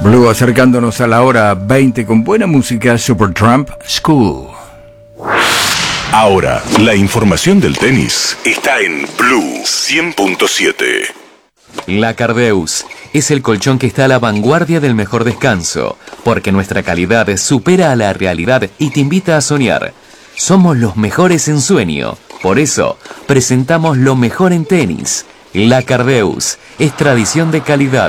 Blue acercándonos a la hora 20 con buena música. Supertramp School. Ahora, la información del tenis está en Blue 100.7. La Cardeus es el colchón que está a la vanguardia del mejor descanso, porque nuestra calidad supera a la realidad y te invita a soñar. Somos los mejores en sueño, por eso presentamos lo mejor en tenis. La Cardeus es tradición de calidad.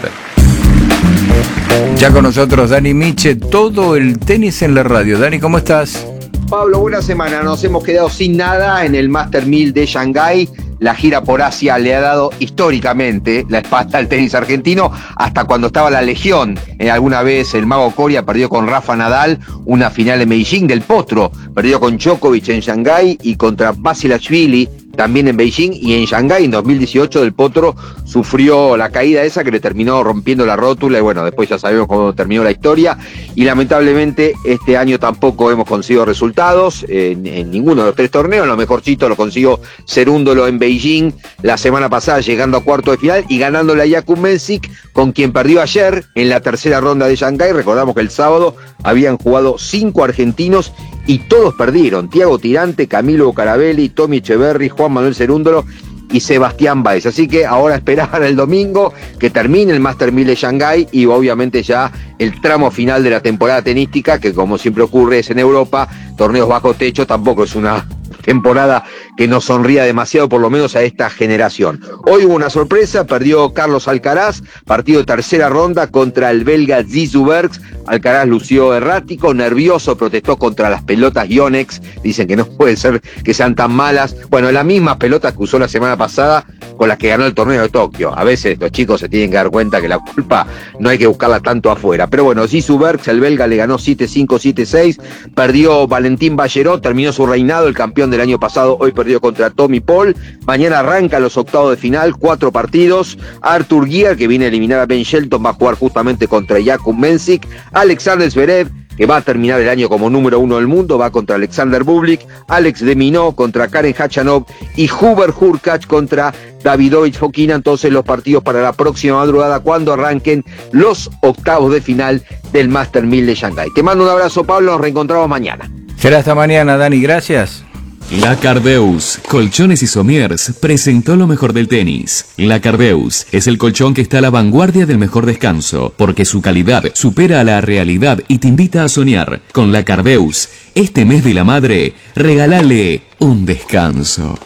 Ya con nosotros Dani Miche, todo el tenis en la radio. Dani, ¿cómo estás? Pablo, buena semana. Nos hemos quedado sin nada en el Master 1000 de Shanghái. La gira por Asia le ha dado históricamente la espalda al tenis argentino, hasta cuando estaba la Legión. Alguna vez el mago Coria perdió con Rafa Nadal una final en Beijing del Potro, perdió con Djokovic en Shanghái y contra Basilashvili también en Beijing, y en Shanghái en 2018 del Potro sufrió la caída esa que le terminó rompiendo la rótula, y bueno, después ya sabemos cómo terminó la historia, y lamentablemente este año tampoco hemos conseguido resultados en ninguno de los tres torneos. Lo mejorcito lo consiguió Cerúndolo en Beijing la semana pasada, llegando a cuarto de final y ganándole a Jakub Mensik, con quien perdió ayer en la tercera ronda de Shanghái. Recordamos que el sábado habían jugado 5 argentinos y todos perdieron: Thiago Tirante, Camilo Carabelli, Tommy Echeverry, Juan Manuel Cerúndolo y Sebastián Báez. Así que ahora esperar el domingo que termine el Master 1000 de Shanghái y obviamente ya el tramo final de la temporada tenística, que como siempre ocurre es en Europa, torneos bajo techo. Tampoco es una temporada que nos sonría demasiado, por lo menos a esta generación. Hoy hubo una sorpresa, perdió Carlos Alcaraz, partido de tercera ronda contra el belga Zizou Bergs. Alcaraz lució errático, nervioso, protestó contra las pelotas Yonex, dicen que no puede ser que sean tan malas. Bueno, las mismas pelotas que usó la semana pasada con las que ganó el torneo de Tokio. A veces los chicos se tienen que dar cuenta que la culpa no hay que buscarla tanto afuera. Pero bueno, Zizou Bergs, el belga, le ganó 7-5, 7-6, perdió Valentín Balleró, terminó su reinado, el campeón del año pasado, hoy perdió contra Tommy Paul. Mañana arrancan los octavos de final, 4 partidos. Arthur Gier, que viene a eliminar a Ben Shelton, va a jugar justamente contra Jakub Mensik. Alexander Zverev, que va a terminar el año como número 1 del mundo, va contra Alexander Bublik. Alex de Minaur contra Karen Khachanov y Hubert Hurkacz contra Davidovich Fokina. Entonces los partidos para la próxima madrugada, cuando arranquen los octavos de final del Master 1000 de Shanghái. Te mando un abrazo, Pablo, nos reencontramos mañana. Será hasta mañana, Dani, gracias. La Cardeus, Colchones y Somiers, presentó lo mejor del tenis. La Cardeus es el colchón que está a la vanguardia del mejor descanso, porque su calidad supera a la realidad y te invita a soñar. Con La Cardeus, este mes de la madre, regálale un descanso.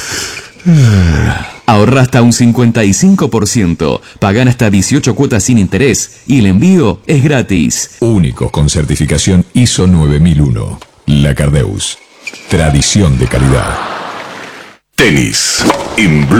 Ahorra hasta un 55%, pagan hasta 18 cuotas sin interés y el envío es gratis. Únicos con certificación ISO 9001. La Cardeus. Tradición de calidad. Tenis en Blue.